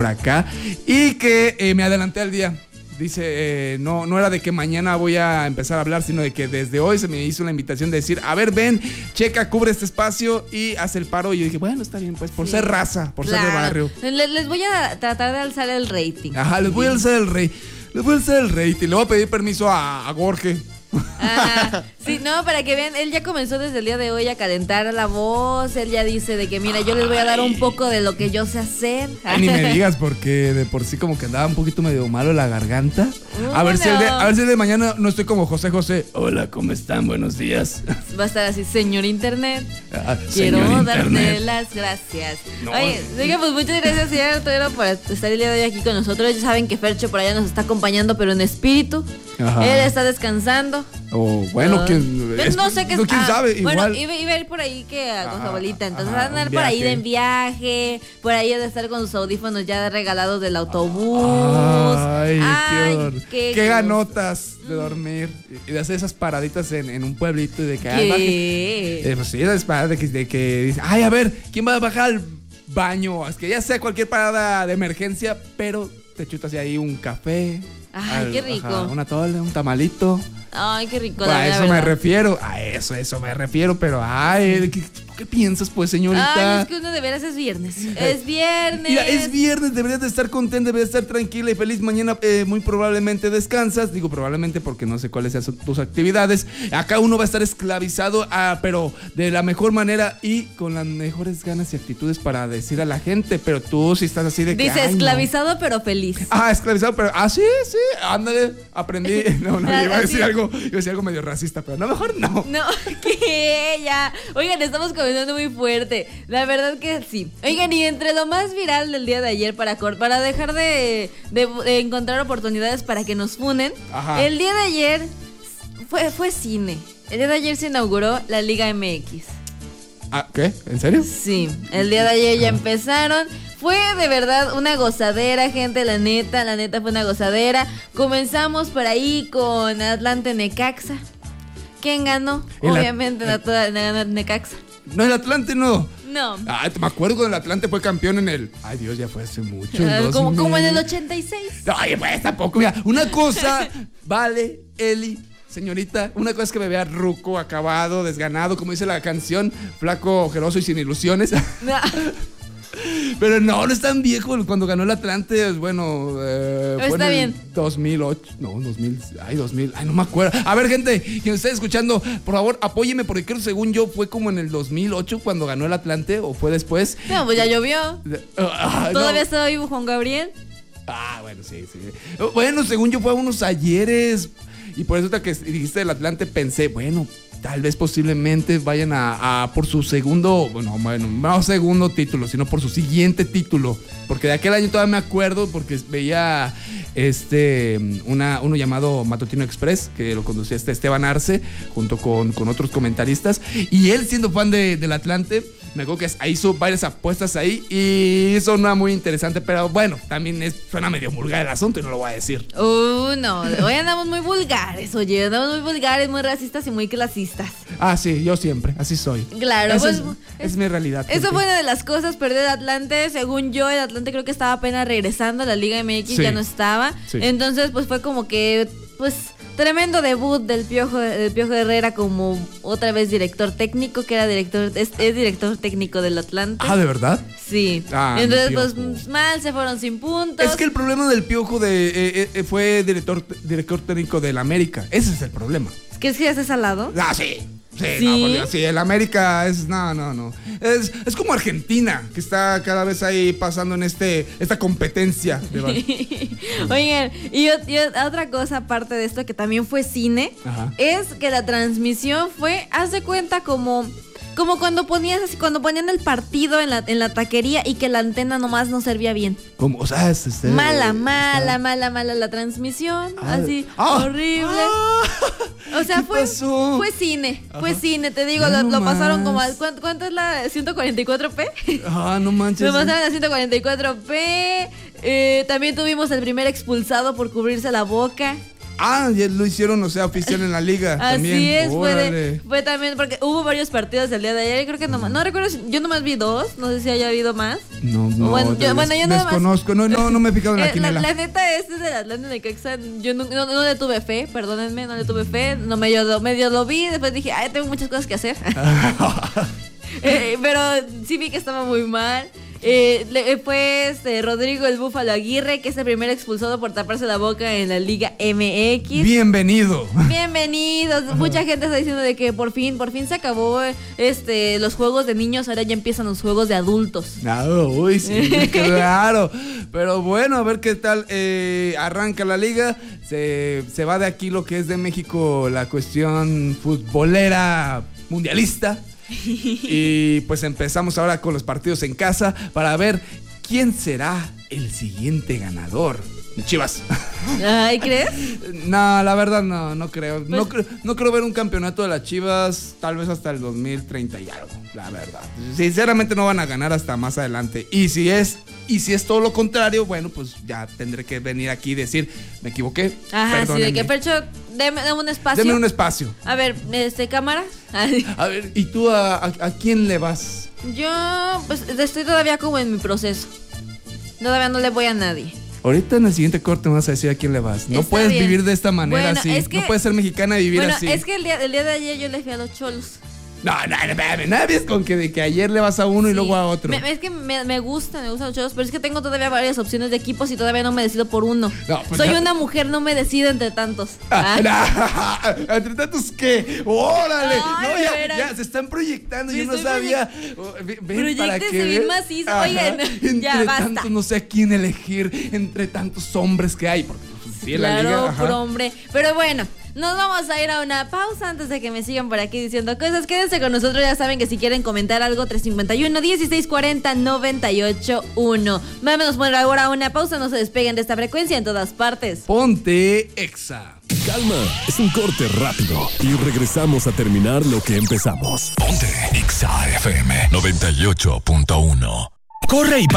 acá y que me adelanté al día. Dice, no era de que mañana voy a empezar a hablar, sino de que desde hoy se me hizo la invitación de decir, a ver, ven, checa, cubre este espacio y haz el paro. Y yo dije, bueno, está bien, pues, por ser raza, por ser de barrio. Les voy a tratar de alzar el rating. Ajá, les voy a alzar el rating. Le voy a pedir permiso a Jorge. Sí, no, para que vean, él ya comenzó desde el día de hoy a calentar la voz. Él ya dice de que mira, yo les voy a dar un poco de lo que yo sé hacer. Ni me digas, porque de por sí como que andaba un poquito medio malo la garganta. A ver si el de mañana no estoy como José José. Hola, ¿cómo están? Buenos días. Va a estar así, señor Internet. Quiero Quiero darte darte las gracias. No. Oye, pues muchas gracias, señor Arturo, por estar el día de hoy aquí con nosotros. Ya saben que Fercho por allá nos está acompañando, pero en espíritu. Ajá. Él está descansando. Bueno, no sé qué quién sabe, igual. Bueno, iba a ir por ahí con su abuelita. Entonces va a andar por ahí de viaje. Por ahí de estar con sus audífonos ya regalados del autobús. Ay, qué ganotas de dormir y de hacer esas paraditas en un pueblito y de que pues sí, esas paradas de que dicen, ay, a ver, ¿quién va a bajar al baño? Es que ya sea cualquier parada de emergencia, pero te chutas ahí un café. Ay, qué rico. Una tole, un tamalito. Ay, qué rico. A eso me refiero. A eso me refiero, pero ay, ¿qué piensas, pues, señorita? Ay, es que uno de veras es viernes. Es viernes. Mira, es viernes, deberías de estar contenta, deberías de estar tranquila y feliz. Mañana muy probablemente descansas. Digo probablemente porque no sé cuáles sean tus actividades. Acá uno va a estar esclavizado, pero de la mejor manera y con las mejores ganas y actitudes para decir a la gente. Pero tú sí estás así de que dice esclavizado, no. Pero feliz. Esclavizado, pero sí, ándale, aprendí. No, iba a decir algo medio racista, pero no, mejor no. No, que ya. Oigan, estamos comenzando muy fuerte. La verdad que sí. Oigan, y entre lo más viral del día de ayer para dejar de encontrar oportunidades para que nos funen, el día de ayer fue cine. El día de ayer se inauguró la Liga MX. ¿Qué? ¿En serio? Sí, el día de ayer ya empezaron. Fue de verdad una gozadera, gente, la neta fue una gozadera. Comenzamos por ahí con Atlante Necaxa. ¿Quién ganó? Obviamente ganó Necaxa. No, el Atlante no. No. Me acuerdo del Atlante fue campeón en el... Ay, Dios, ya fue hace mucho. Como en el 86. Ay, pues tampoco, mira. Una cosa, vale, Eli... Señorita, una cosa es que me vea ruco, acabado, desganado, como dice la canción, flaco, ojeroso y sin ilusiones. No. Pero no es tan viejo. Cuando ganó el Atlante, bueno, fue en el 2008. No, 2000. Ay, no me acuerdo. A ver, gente, quien esté escuchando, por favor, apóyeme, porque creo, según yo, fue como en el 2008 cuando ganó el Atlante, o fue después. No, pues ya llovió. ¿Todavía estaba vivo Juan Gabriel? Bueno, sí. Bueno, según yo, fue a unos ayeres. Y por eso que dijiste del Atlante pensé, bueno, tal vez posiblemente vayan a por su segundo, no segundo título, sino por su siguiente título. Porque de aquel año todavía me acuerdo, porque veía uno llamado Matutino Express, que lo conducía Esteban Arce, junto con otros comentaristas. Y él, siendo fan del Atlante, me acuerdo que hizo varias apuestas ahí y hizo una muy interesante, pero bueno, también suena medio vulgar el asunto y no lo voy a decir. No, hoy andamos muy vulgares, muy racistas y muy clasistas. Sí, yo siempre, así soy. Claro, es mi realidad. Eso fue una de las cosas, perdió el Atlante. Según yo, el Atlante creo que estaba apenas regresando a la Liga MX, sí, ya no estaba. Sí. Entonces, pues fue como que, tremendo debut del Piojo Herrera como otra vez director técnico, que era es director técnico del Atlante. ¿De verdad? Sí. Entonces, pues mal, se fueron sin puntos. Es que el problema del Piojo fue director técnico del América. Ese es el problema. ¿Es que sí haces al lado? Sí. Sí, no, sí, el América es... No. Es como Argentina, que está cada vez ahí pasando en esta competencia. Oigan, y otra cosa aparte de esto que también fue cine, es que la transmisión fue, haz de cuenta como cuando ponían el partido en la taquería y que la antena nomás no servía bien. ¿Cómo? O sea, mala la transmisión, así, horrible. O sea, fue cine, te digo, lo pasaron como ¿cuánto es la 144p? No manches. Lo pasaron a 144p. También tuvimos el primer expulsado por cubrirse la boca. Ya lo hicieron, o sea, oficial en la liga. Así también. es, Órale. fue también, porque hubo varios partidos el día de ayer. Creo que no recuerdo, yo nomás vi 2. No sé si haya habido más. No, Bueno, yo nada más desconozco. No me he fijado en la quiniela. La neta, este es del Atlante de Necaxa. Yo no le tuve fe, perdónenme, no le tuve fe. No, medio lo vi, después dije, ay, tengo muchas cosas que hacer. Pero sí vi que estaba muy mal. Fue Rodrigo el Búfalo Aguirre, que es el primer expulsado por taparse la boca en la Liga MX. Bienvenidos. Mucha gente está diciendo de que por fin se acabó los juegos de niños, ahora ya empiezan los juegos de adultos. Uy, sí, claro. Pero bueno, a ver qué tal arranca la liga. Se va de aquí lo que es de México, la cuestión futbolera mundialista. Y pues empezamos ahora con los partidos en casa para ver quién será el siguiente ganador. Chivas. Ay, ¿crees? No, la verdad no creo. Pues, no creo ver un campeonato de las Chivas tal vez hasta el 2030 y algo, la verdad. Sinceramente no van a ganar hasta más adelante. Y si es todo lo contrario, bueno, pues ya tendré que venir aquí y decir, me equivoqué. Ajá, sí, de que Percho, deme un espacio. Deme un espacio. A ver, cámara. A ver, ¿y tú a quién le vas? Yo, pues, estoy todavía como en mi proceso. Todavía no le voy a nadie. Ahorita en el siguiente corte me vas a decir a quién le vas. No puedes vivir de esta manera así. No puedes ser mexicana y vivir así. Bueno, es que el día de ayer yo le fui a los Cholos. No, nadie es con que ayer le vas a uno y luego a otro. Es que me gustan los Cholos, pero es que tengo todavía varias opciones de equipos y todavía no me decido por uno. No, pues soy una mujer, no me decido entre tantos. ¿Entre tantos qué? ¡Órale! Ay, no, ya se están proyectando. Yo no sabía. Ven para que bien macizo. Oigan, ya basta. Entre tantos, no sé a quién elegir entre tantos hombres que hay. Porque, sí, claro, la liga, por hombre. Pero bueno, nos vamos a ir a una pausa antes de que me sigan por aquí diciendo cosas. Quédense con nosotros, ya saben que si quieren comentar algo, 351-1640-981. Vámonos por ahora a una pausa, no se despeguen de esta frecuencia en todas partes. Ponte Exa. Calma, es un corte rápido y regresamos a terminar lo que empezamos. Ponte Exa FM 98.1. Corre y